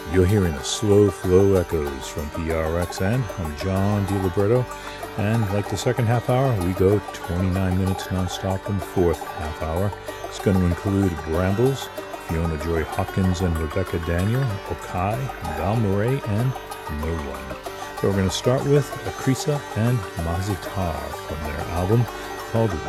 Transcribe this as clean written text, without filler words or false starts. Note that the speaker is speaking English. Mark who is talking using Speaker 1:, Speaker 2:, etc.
Speaker 1: You're hearing the slow flow echoes from PRXN. I'm John DiLibretto, and like the second half hour, we go 29 minutes nonstop in the fourth half hour. It's going to include Brambles, Fiona Joy Hawkins and Rebecca Daniel, Okai, Val Murray, and No One. So we're going to start with Akrisa and Mazitar from their album called